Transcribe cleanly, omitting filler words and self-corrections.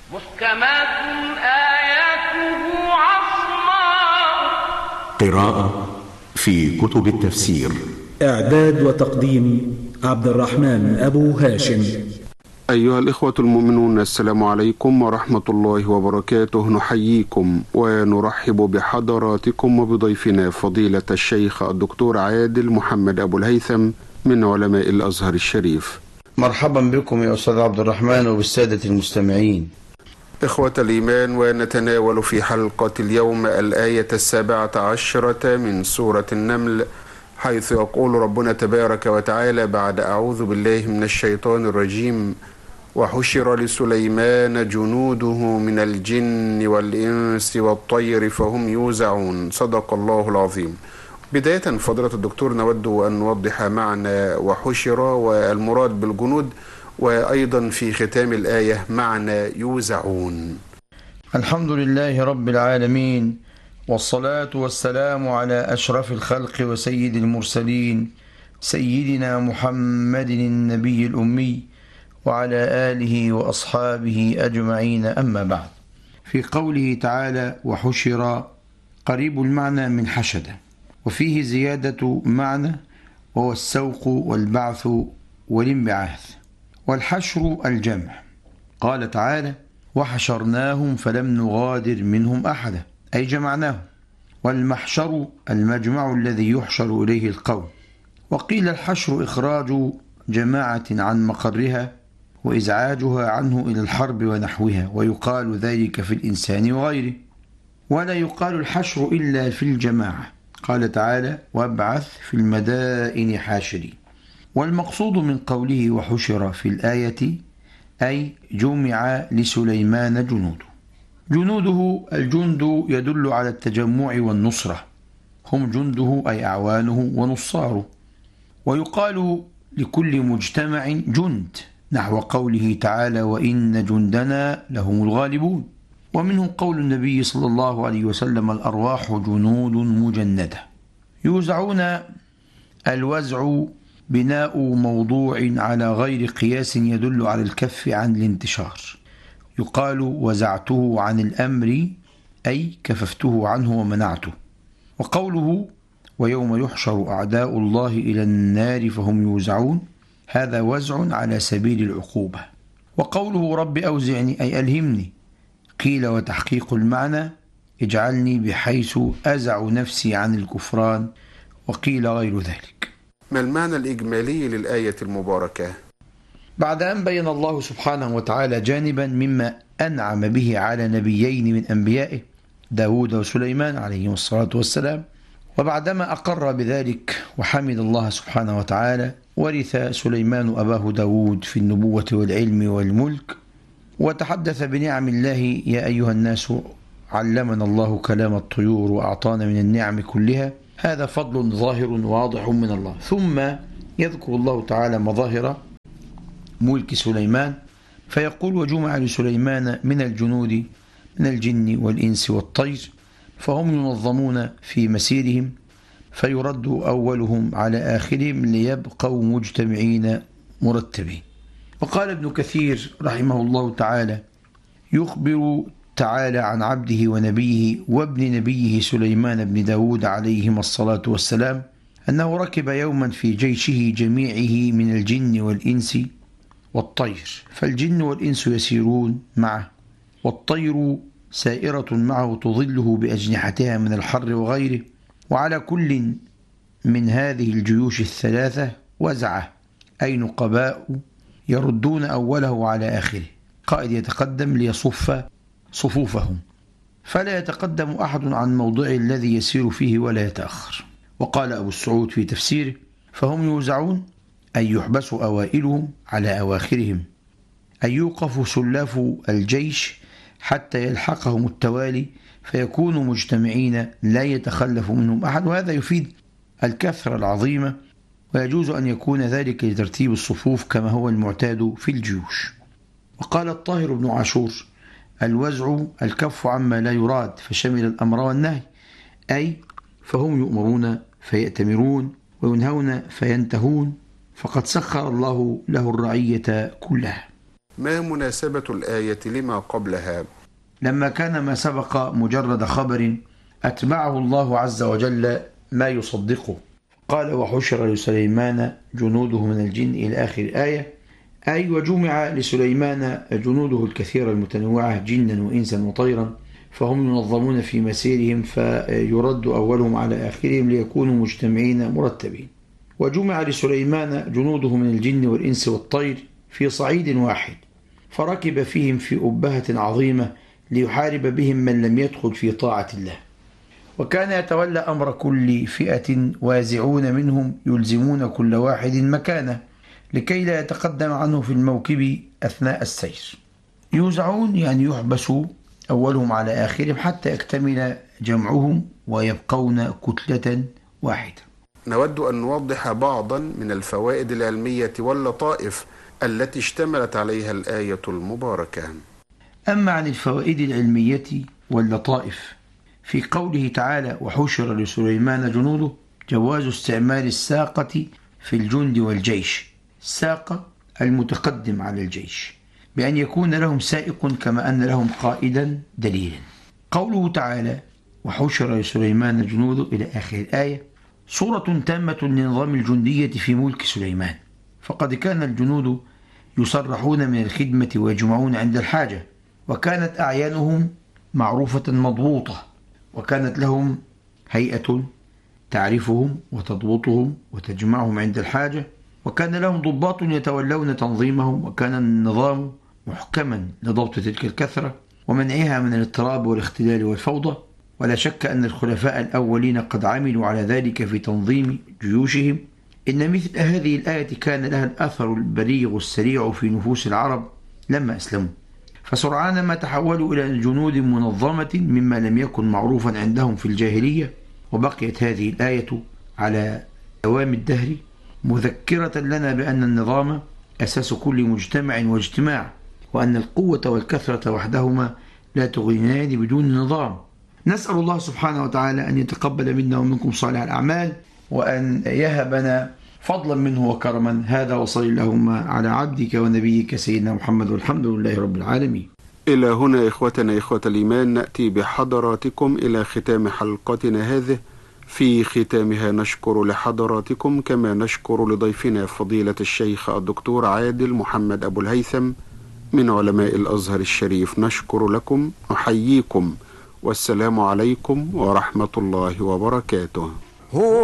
محكمات آياته عصماء. قراءة في كتب التفسير. إعداد وتقديم عبد الرحمن أبو هاشم. أيها الإخوة المؤمنون، السلام عليكم ورحمة الله وبركاته. نحييكم ونرحب بحضراتكم وبضيفنا فضيلة الشيخ الدكتور عادل محمد أبو الهيثم من علماء الأزهر الشريف. مرحبا بكم يا أستاذ عبد الرحمن وبالسادة المستمعين. إخوة الإيمان، ونتناول في حلقة اليوم الآية 17 من سورة النمل، حيث يقول ربنا تبارك وتعالى بعد أعوذ بالله من الشيطان الرجيم: وحشر لسليمان جنوده من الجن والإنس والطير فهم يوزعون. صدق الله العظيم. بداية فضيلة الدكتور، نود أن نوضح معنى وحشر والمراد بالجنود، وأيضا في ختام الآية معنى يوزعون. الحمد لله رب العالمين، والصلاة والسلام على أشرف الخلق وسيد المرسلين، سيدنا محمد النبي الأمي وعلى آله وأصحابه أجمعين. أما بعد، في قوله تعالى وحشر قريب المعنى من حشد، وفيه زيادة معنى وهو السوق والبعث والانبعاث، والحشر الجمع. قال تعالى وحشرناهم فلم نغادر منهم أحدا، أي جمعناهم. والمحشر المجمع الذي يحشر إليه القوم. وقيل الحشر إخراج جماعة عن مقرها وإزعاجها عنه إلى الحرب ونحوها، ويقال ذلك في الإنسان وغيره، ولا يقال الحشر إلا في الجماعة. قال تعالى وابعث في المدائن حاشرين. والمقصود من قوله وحشر في الآية أي جمع لسليمان جنوده. جنوده الجند يدل على التجمع والنصرة، هم جنده أي أعوانه ونصاره. ويقال لكل مجتمع جند، نحو قوله تعالى وإن جندنا لهم الغالبون. ومنه قول النبي صلى الله عليه وسلم الأرواح جنود مجندة. يوزعون الوزع بناء موضوع على غير قياس يدل على الكف عن الانتشار. يقال وزعته عن الأمر أي كففته عنه ومنعته. وقوله ويوم يحشر أعداء الله إلى النار فهم يوزعون، هذا وزع على سبيل العقوبة. وقوله رب أوزعني أي ألهمني، قيل وتحقيق المعنى اجعلني بحيث أزع نفسي عن الكفران، وقيل غير ذلك. ما المعنى الإجمالي للآية المباركة؟ بعد أن بين الله سبحانه وتعالى جانبا مما أنعم به على نبيين من أنبيائه داود وسليمان عليهم الصلاة والسلام، وبعدما أقر بذلك وحمد الله سبحانه وتعالى، ورث سليمان أباه داود في النبوة والعلم والملك، وتحدث بنعم الله يا أيها الناس علمنا الله كلام الطيور وأعطانا من النعم كلها. هذا فضل ظاهر واضح من الله. ثم يذكر الله تعالى مظاهر ملك سليمان، فيقول وجمع لسليمان من الجنود من الجن والإنس والطير فهم ينظمون في مسيرهم، فيرد أولهم على آخرهم ليبقوا مجتمعين مرتبين. وقال ابن كثير رحمه الله تعالى يخبر تعالى عن عبده ونبيه وابن نبيه سليمان بن داود عليهما الصلاة والسلام أنه ركب يوما في جيشه جميعه من الجن والإنس والطير، فالجن والإنس يسيرون معه، والطير سائرة معه تظله بأجنحتها من الحر وغيره. وعلى كل من هذه الجيوش الثلاثة وزعه أي نقباء يردون أوله على آخره. قائد يتقدم ليصف صفوفهم، فلا يتقدم أحد عن موضع الذي يسير فيه ولا يتأخر. وقال أبو السعود في تفسيره فهم يوزعون أي يحبس أوائلهم على أواخرهم، أي يوقف سلاف الجيش حتى يلحقهم التوالي فيكونوا مجتمعين لا يتخلف منهم أحد. وهذا يفيد الكثرة العظيمة، ويجوز أن يكون ذلك لترتيب الصفوف كما هو المعتاد في الجيوش. وقال الطاهر بن عاشور الوزع الكف عما لا يراد، فشمل الأمر والنهي، أي فهم يؤمرون فيأتمرون وينهون فينتهون، فقد سخر الله له الرعية كلها. ما مناسبة الآية لما قبلها؟ لما كان ما سبق مجرد خبر أتبعه الله عز وجل ما يصدقه، قال وحشر لسليمان جنوده من الجن إلى آخر الآية، أي وجمع لسليمان جنوده الكثيرة المتنوعة جنا وإنسا وطيرا، فهم ينظمون في مسيرهم فيرد أولهم على آخرهم ليكونوا مجتمعين مرتبين. وجمع لسليمان جنوده من الجن والإنس والطير في صعيد واحد، فركب فيهم في أبهة عظيمة ليحارب بهم من لم يدخل في طاعة الله. وكان يتولى أمر كل فئة وازعون منهم يلزمون كل واحد مكانه لكي لا يتقدم عنه في الموكب أثناء السير. يوزعون يعني يحبسوا أولهم على آخرهم حتى يكتمل جمعهم ويبقون كتلة واحدة. نود أن نوضح بعضا من الفوائد العلمية واللطائف التي اشتملت عليها الآية المباركة. أما عن الفوائد العلمية واللطائف في قوله تعالى وحشر لسليمان جنوده، جواز استعمال الساقة في الجند والجيش، الساقة المتقدم على الجيش، بأن يكون لهم سائق كما أن لهم قائدا دليلا. قوله تعالى وحشر لسليمان جنوده إلى آخر الآية صورة تامة لنظام الجندية في ملك سليمان، فقد كان الجنود يصرحون من الخدمة ويجمعون عند الحاجة، وكانت أعيانهم معروفة مضبوطة، وكانت لهم هيئة تعرفهم وتضبطهم وتجمعهم عند الحاجة، وكان لهم ضباط يتولون تنظيمهم، وكان النظام محكما لضبط تلك الكثرة ومنعها من الاضطراب والاختلال والفوضى. ولا شك أن الخلفاء الأولين قد عملوا على ذلك في تنظيم جيوشهم. إن مثل هذه الآية كان لها الأثر البليغ السريع في نفوس العرب لما أسلموا، فسرعان ما تحولوا إلى جنود منظمة مما لم يكن معروفا عندهم في الجاهلية. وبقيت هذه الآية على دوام الدهر مذكرة لنا بأن النظام أساس كل مجتمع واجتماع، وأن القوة والكثرة وحدهما لا تغنيان بدون نظام. نسأل الله سبحانه وتعالى أن يتقبل منا ومنكم صالح الأعمال، وأن يهبنا فضلا منه وكرما. هذا وصلى اللهم على عبدك ونبيك سيدنا محمد، والحمد لله رب العالمين. إلى هنا إخوتنا إخوة الإيمان نأتي بحضراتكم إلى ختام حلقتنا هذه. في ختامها نشكر لحضراتكم كما نشكر لضيفنا فضيلة الشيخ الدكتور عادل محمد أبو الهيثم من علماء الأزهر الشريف. نشكر لكم، نحييكم، والسلام عليكم ورحمة الله وبركاته.